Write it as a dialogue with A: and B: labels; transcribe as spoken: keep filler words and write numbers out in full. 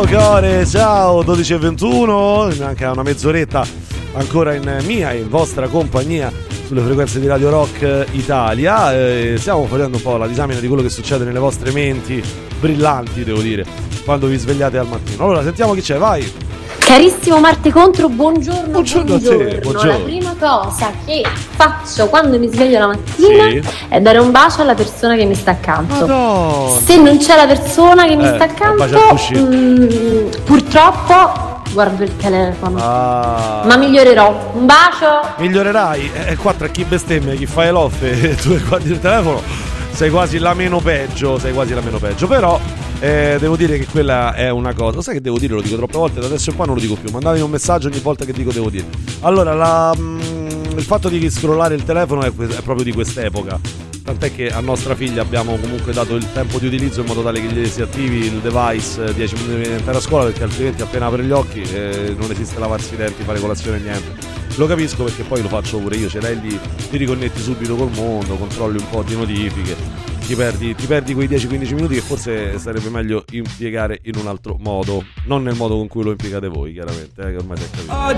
A: Core, ciao, dodici e ventuno, neanche una mezz'oretta ancora in mia e in vostra compagnia sulle frequenze di Radio Rock Italia. Eh, stiamo facendo un po' la disamina di quello che succede nelle vostre menti brillanti, devo dire, quando vi svegliate al mattino. Allora, sentiamo chi c'è, vai.
B: Carissimo Marte Contro, buongiorno,
A: buongiorno,
B: buongiorno.
A: A te, buongiorno.
B: La prima cosa che faccio quando mi sveglio la mattina
A: sì.
B: è dare un bacio alla persona che mi sta accanto.
A: Madonna.
B: Se non c'è la persona che mi
A: eh,
B: sta accanto, mh, purtroppo guardo il telefono.
A: Ah.
B: Ma migliorerò. Un bacio.
A: Migliorerai. E eh, qua tra chi bestemmia, chi fa i loff e tu guardi il telefono, sei quasi la meno peggio, sei quasi la meno peggio, però Eh, devo dire che quella è una cosa. Sai che devo dire? Lo dico troppe volte, da adesso in poi non lo dico più. Mandatemi un messaggio ogni volta che dico devo dire. Allora, la, mh, il fatto di scrollare il telefono è, è proprio di quest'epoca. Tant'è che a nostra figlia abbiamo comunque dato il tempo di utilizzo in modo tale che gli si attivi il device dieci minuti di entrare a scuola, perché altrimenti appena apre gli occhi eh, non esiste lavarsi i denti, fare colazione, niente. Lo capisco, perché poi lo faccio pure io. Cioè, lei lì ti riconnetti subito col mondo, controlli un po' di notifiche. Ti perdi, ti perdi quei dieci quindici minuti che forse sarebbe meglio impiegare in un altro modo, non nel modo con cui lo impiegate voi, chiaramente, eh, che ormai si è capito.